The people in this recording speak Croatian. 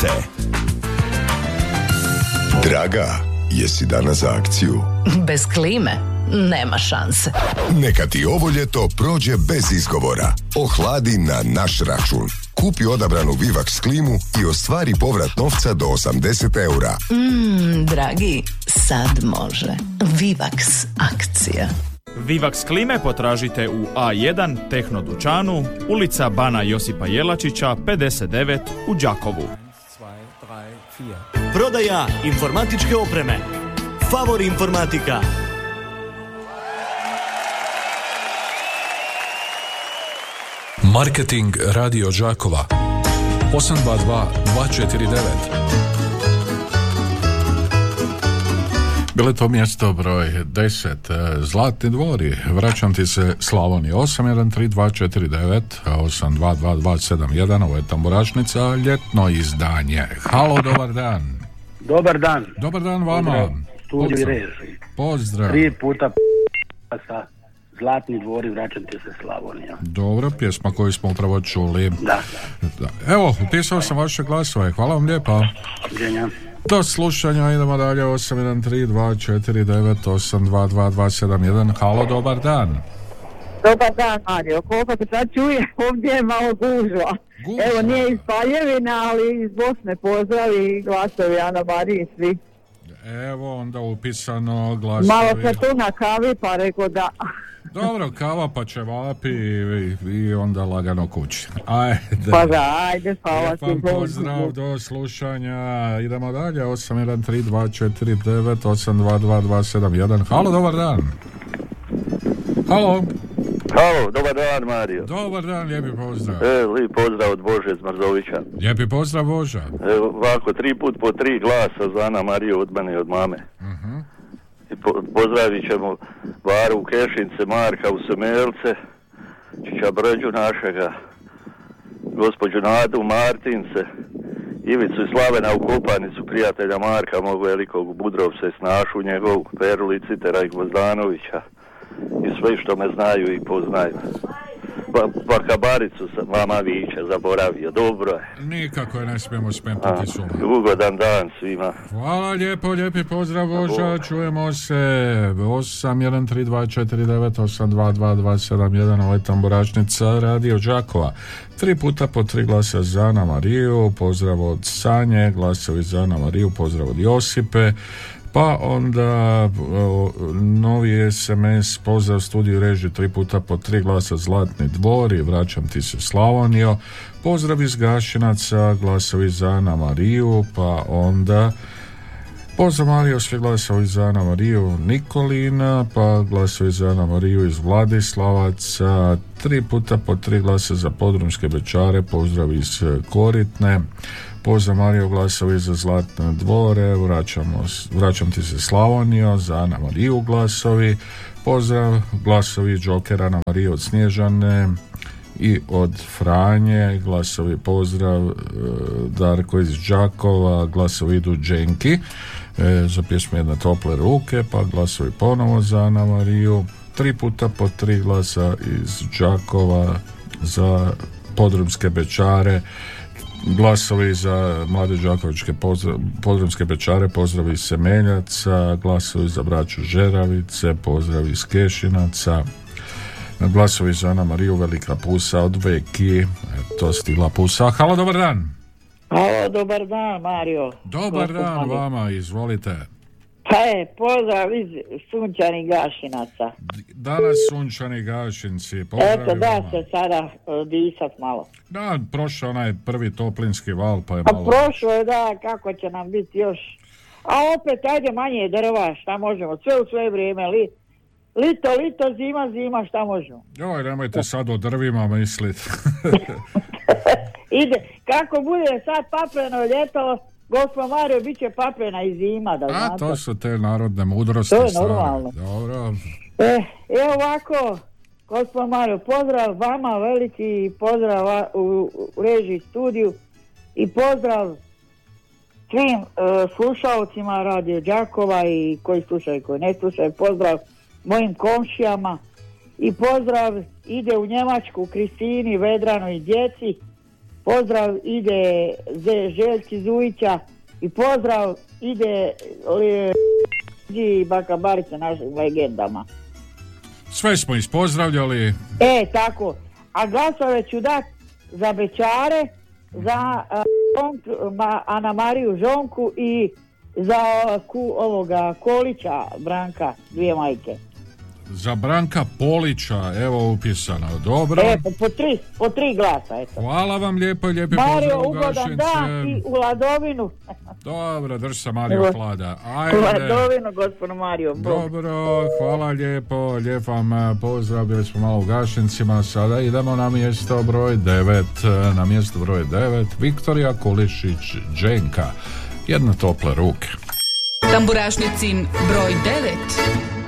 Volite. Draga, jesi danas za akciju? Bez klime nema šanse. Neka ti ovo ljeto prođe bez izgovora. Ohladi na naš račun. Kupi odabranu Vivax klimu i ostvari povrat novca do 80 eura. Dragi, sad može. Vivax akcija. Vivax klime potražite u A1 Tehno dućanu, ulica Bana Josipa Jelačića, 59 u Đakovu. Prodaja informatičke opreme. Favor informatika. Marketing Radio Đakova 822 249. Bilo je to mjesto broj 10, Zlatni dvori, vraćam ti se Slavonije, 813249 822271, ovo je tamburašnica, ljetno izdanje. Halo, dobar dan. Dobar dan. Dobar dan vama. Studiju i režiji. Pozdrav. 3 puta sa Zlatni dvori, vraćam ti se Slavonija. Dobro, pjesma koju smo upravo čuli. Da. Evo, upisao sam vaše glasove, hvala vam lijepa. Ženja. Do slušanja, idemo dalje, 813249822271. Halo, dobar dan. Dobar dan, Mario. Koliko se sad čuje, ovdje je malo gužva. Evo, nije iz Paljevina, ali iz Bosne pozdravi, glasovi Ana Mariji svi. Evo, onda upisano glasovi. Malo se tu na kavi, pa rekao da. Dobro, kava pa ćevapi i onda lagano kući. Ajde. Pa da, ajde, hvala ti. Pozdrav, do slušanja. Idemo dalje, 813249822271. Halo, dobar dan. Halo. Halo, dobar dan, Mario. Dobar dan, lijepi pozdrav. Lijep pozdrav od Bože Zmrzovića. Lijepi pozdrav, Boža. Ovako, 3 put po 3 glasa za Ana Mariju od mene i od mame. I pozdravit ćemo Varu u Kešince, Marka u Semelce, Čiča Brđu našega, gospođu Nadu Martince, Ivicu i Slavena u Kopanicu, prijatelja Marka, mog velikog Budrovca i Snašu njegovu, Peru Licitera i Gvozdanovića i sve što me znaju i poznaju. Pa kabaricu sam vama viće zaboravio, dobro je. Nikako je ne smijemo smetati suma. Ugodan dan svima. Hvala lijepo, lijepi pozdrav Boža, čujemo se 813249822271, ovo je tamburačnica Radio Đakova. 3 puta po 3 glasa za Ana Mariju, pozdrav od Sanje, glasovi za Ana Mariju, pozdrav od Josipe. Pa onda novi SMS, pozdrav studiju režiju, 3 puta po 3 glasa Zlatni dvori, vraćam ti se Slavonijo, pozdrav iz Gašinaca, glasovi za Ana Mariju, pa onda pozdrav Mario, svi glasovi za Ana Mariju Nikolina, pa glasovi za Ana Mariju iz Vladislavaca, 3 puta po 3 glasa za Podrumske Bečare, pozdrav iz Koritne, pozdrav Mario, glasovi za Zlatne dvore, vraćam ti se Slavonijo, za Ana Mariju glasovi, pozdrav glasovi Džokera Ana Mariju od Snježane i od Franje, glasovi pozdrav Darko iz Đakova, glasovi idu Dženki za pjesmu Jedne tople ruke, pa glasovi ponovo za Ana Mariju, 3 puta po 3 glasa iz Đakova za Podrumske Bečare, glasovi za Mlade Đakovičke Podrumske Bečare, pozdrav iz Semeljaca, glasovi za braću Žeravice, pozdrav iz Kešinaca, glasovi za Ana Mariju Velika Pusa od Veki, to stigla Pusa. Halo, dobar dan. Halo, dobar dan, Mario. Dobar dan vama, izvolite. Pozdrav iz Sunčanih Gašinaca. Danas Sunčani Gašinci, pozdrav. Eto, da se sada disat malo. Da, prošao onaj prvi toplinski val, pa je malo... Prošlo je, da, kako će nam biti još. A opet, ajde, manje drva, šta možemo, sve u svoje vrijeme, lito, zima, šta možemo. Joj, nemojte sad o drvima misliti. Ide, kako bude sad papreno ljeto, Gospod Mario, bit će paprena i zima, da znate. A, to su te narodne mudrosti. To je normalno. Dobro. Evo ovako, Gospod Mario, pozdrav vama veliki, pozdrav u režiji studiju i pozdrav svim slušalcima Radio Đakova i koji slušaju i koji ne slušaju, pozdrav mojim komšijama i pozdrav ide u Njemačku Kristini, Vedranu i djeci pozdrav ide Željci Zujića i pozdrav ide Baka Barica našim legendama. Sve smo ispozdravljali. Tako. A glasove ću dat za Bećare, za Ana Mariju Žonku i za ovoga Kolića Branka, 2 majke. Za Branka Polića, evo upisano. Dobro. Po 3 glasa, eto. Hvala vam lijepo i lijepi Mario, pozdrav u ugodan dan i u Ladovinu. Dobro, drž se Mario hlada. U Ladovinu, gospodinu Mario. Dobro, hvala lijepo, lijep vam pozdrav, bili smo malo u Gašincima, sada idemo na mjesto broj 9. Na mjesto broj 9, Viktorija Kulišić, Dženka. Jedne tople ruke. Tamburašnicin broj 9.